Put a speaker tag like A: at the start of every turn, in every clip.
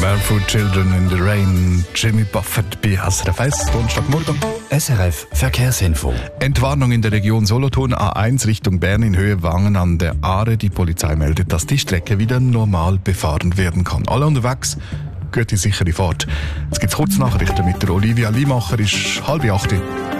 A: Barefoot Children in the Rain, Jimmy Buffett bei SRF 1, Donnerstagmorgen.
B: SRF Verkehrsinfo.
A: Entwarnung in der Region Solothurn, A1 Richtung Bern in Höhe Wangen an der Aare. Die Polizei meldet, dass die Strecke wieder normal befahren werden kann. Alle unterwegs, gute sichere Fahrt. Es gibt Kurznachrichten mit der Olivia Limacher, ist 7:30.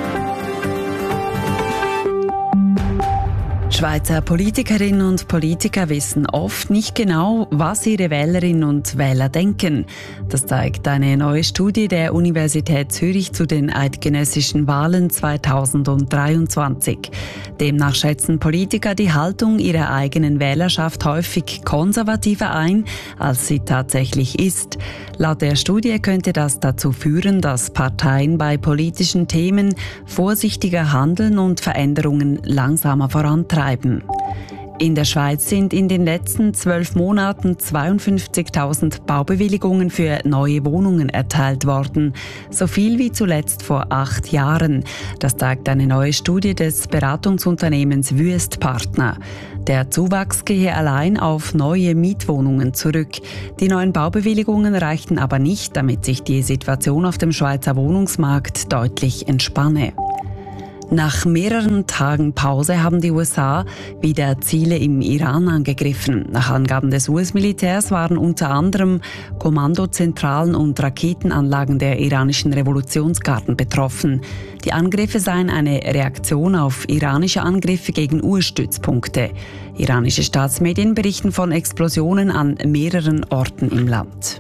C: Schweizer Politikerinnen und Politiker wissen oft nicht genau, was ihre Wählerinnen und Wähler denken. Das zeigt eine neue Studie der Universität Zürich zu den eidgenössischen Wahlen 2023. Demnach schätzen Politiker die Haltung ihrer eigenen Wählerschaft häufig konservativer ein, als sie tatsächlich ist. Laut der Studie könnte das dazu führen, dass Parteien bei politischen Themen vorsichtiger handeln und Veränderungen langsamer vorantreiben. In der Schweiz sind in den letzten 12 Monaten 52.000 Baubewilligungen für neue Wohnungen erteilt worden. So viel wie zuletzt vor 8 Jahren. Das zeigt eine neue Studie des Beratungsunternehmens Wüest Partner. Der Zuwachs gehe allein auf neue Mietwohnungen zurück. Die neuen Baubewilligungen reichten aber nicht, damit sich die Situation auf dem Schweizer Wohnungsmarkt deutlich entspanne. Nach mehreren Tagen Pause haben die USA wieder Ziele im Iran angegriffen. Nach Angaben des US-Militärs waren unter anderem Kommandozentralen und Raketenanlagen der iranischen Revolutionsgarden betroffen. Die Angriffe seien eine Reaktion auf iranische Angriffe gegen US-Stützpunkte. Iranische Staatsmedien berichten von Explosionen an mehreren Orten im Land.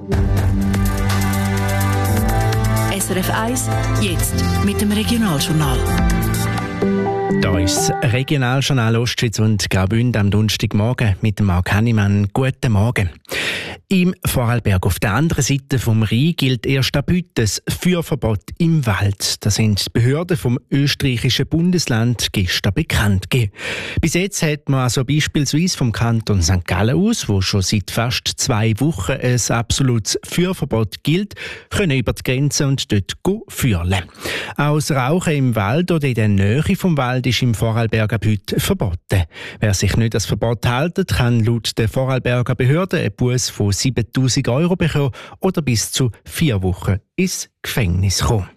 D: SRF 1, jetzt mit dem Regionaljournal.
E: Da ist das Regionaljournal Ostschweiz und Graubünden am Donnerstagmorgen mit dem Marc Hannemann. Guten Morgen. Im Vorarlberg auf der anderen Seite vom Rhein gilt erst ab heute das Feuerverbot im Wald. Das haben die Behörden vom österreichischen Bundesland gestern bekannt gegeben. Bis jetzt hat man also beispielsweise vom Kanton St. Gallen aus, wo schon seit fast 2 Wochen ein absolutes Feuerverbot gilt, können über die Grenze und dort feuern. Auch das Rauchen im Wald oder in der Nähe vom Wald ist im Vorarlberg ab heute verboten. Wer sich nicht an das Verbot hält, kann laut der Vorarlberger Behörde einen Buß von 7'000 Euro bekommen oder bis zu 4 Wochen ins Gefängnis kommen.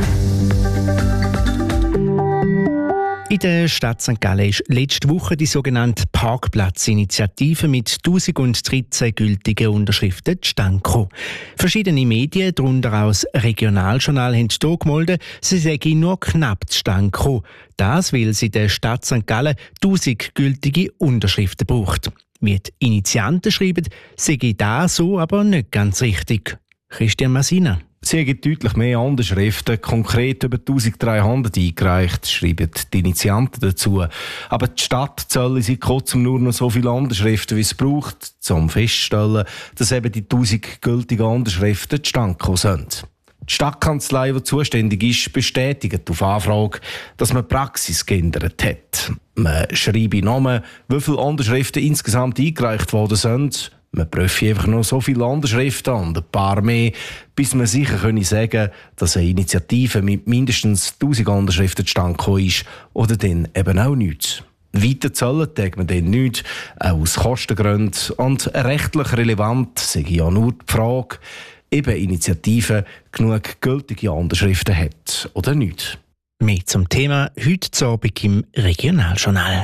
E: In der Stadt St. Gallen ist letzte Woche die sogenannte Parkplatzinitiative mit 1013 gültigen Unterschriften zustande gekommen. Verschiedene Medien, darunter auch das Regionaljournal, haben hier gemeldet, sie seien nur knapp zustande gekommen. Das, weil sie der Stadt St. Gallen 1000 gültige Unterschriften braucht. Wie die Initianten schreiben, sei das so aber nicht ganz richtig. Christian Masina.
F: Sie haben deutlich mehr Unterschriften, konkret über 1300 eingereicht, schreiben die Initianten dazu. Aber die Stadt soll seit kurzem nur noch so viele Unterschriften, wie es braucht, um festzustellen, dass eben die 1000 gültigen Unterschriften zustande gekommen sind. Die Stadtkanzlei, die zuständig ist, bestätigt auf Anfrage, dass man die Praxis geändert hat. Man schreibe Namen, wie viele Unterschriften insgesamt eingereicht worden sind. Man prüfe einfach noch so viele Unterschriften und ein paar mehr, bis man sicher sagen könne, dass eine Initiative mit mindestens 1000 Unterschriften zustande gekommen ist oder dann eben auch nichts. Weiter zahlen tut man dann nichts, auch aus Kostengründen. Und rechtlich relevant sei ja nur die Frage, eben Initiative genug gültige Unterschriften hat oder nicht.
E: Mehr zum Thema heute Abend im Regionaljournal.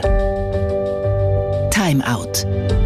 D: Time Out.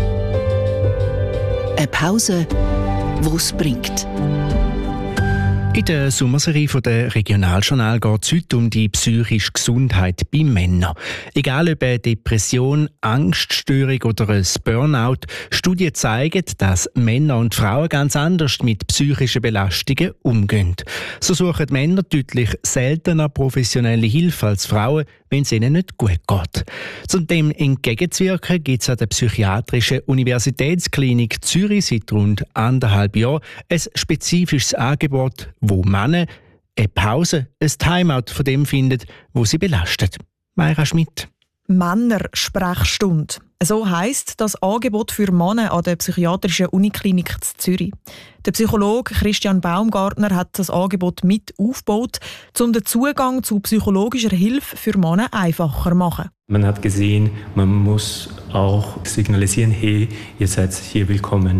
D: Eine Pause, die es bringt.
E: In der Sommerserie der Regionaljournal geht es heute um die psychische Gesundheit bei Männern. Egal ob eine Depression, Angststörung oder ein Burnout, Studien zeigen, dass Männer und Frauen ganz anders mit psychischen Belastungen umgehen. So suchen Männer deutlich seltener professionelle Hilfe als Frauen, wenn es ihnen nicht gut geht. Um dem entgegenzuwirken, gibt es an der Psychiatrischen Universitätsklinik Zürich seit rund 1,5 Jahren ein spezifisches Angebot, wo Männer eine Pause, ein Timeout von dem finden, wo sie belastet. Mayra Schmidt.
G: Männersprechstunde. So heisst das Angebot für Männer an der Psychiatrischen Uniklinik in Zürich. Der Psychologe Christian Baumgartner hat das Angebot mit aufgebaut, um den Zugang zu psychologischer Hilfe für Männer einfacher zu machen.
H: Man hat gesehen, man muss auch signalisieren, hey, ihr seid hier willkommen.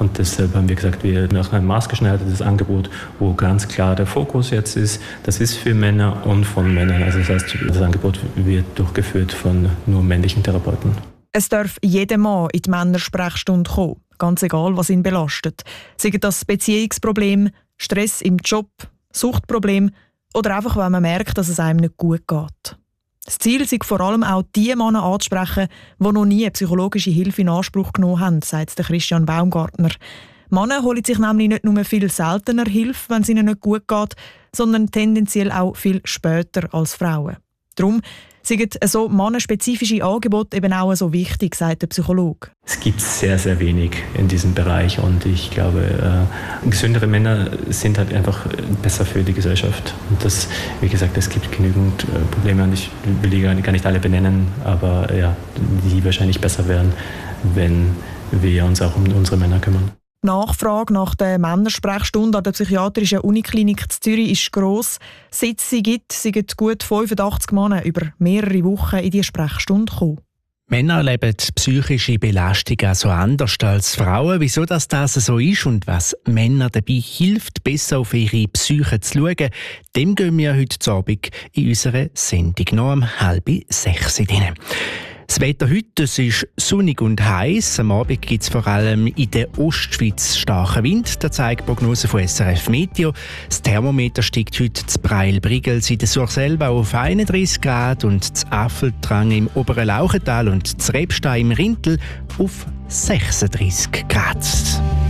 H: Und deshalb haben wir gesagt, wir machen ein maßgeschneidertes Angebot, wo ganz klar der Fokus jetzt ist. Das ist für Männer und von Männern. Also das heißt, das Angebot wird durchgeführt von nur männlichen Therapeuten.
G: Es darf jeder Mann in die Männersprechstunde kommen, ganz egal, was ihn belastet. Sei das Beziehungsproblem, Stress im Job, Suchtproblem oder einfach, wenn man merkt, dass es einem nicht gut geht. Das Ziel ist vor allem auch die Männer anzusprechen, die noch nie psychologische Hilfe in Anspruch genommen haben, sagt Christian Baumgartner. Männer holen sich nämlich nicht nur viel seltener Hilfe, wenn es ihnen nicht gut geht, sondern tendenziell auch viel später als Frauen. Darum sind so mannenspezifische Angebote eben auch so wichtig, sagt der Psychologe.
H: Es gibt sehr, sehr wenig in diesem Bereich und ich glaube, gesündere Männer sind halt einfach besser für die Gesellschaft. Und das, wie gesagt, es gibt genügend Probleme und ich will die gar nicht alle benennen, aber ja, die wahrscheinlich besser wären, wenn wir uns auch um unsere Männer kümmern.
G: Die Nachfrage nach der Männersprechstunde an der psychiatrischen Uniklinik in Zürich ist gross. Seit es sie gibt, sind gut 85 Männer über mehrere Wochen in die Sprechstunde gekommen.
E: Männer erleben psychische Belastung also anders als Frauen. Wieso das so ist und was Männer dabei hilft, besser auf ihre Psyche zu schauen, dem gehen wir heute Abend in unserer Sendung noch um 5:30 Das Wetter heute ist sonnig und heiß. Am Abend gibt es vor allem in der Ostschweiz starken Wind. Das zeigt die Prognose von SRF Meteo. Das Thermometer steigt heute zu Breil-Brigels in der Surselva auf 31 Grad und zu Affeltrang im oberen Lauchental und zu Rebstein im Rintel auf 36 Grad.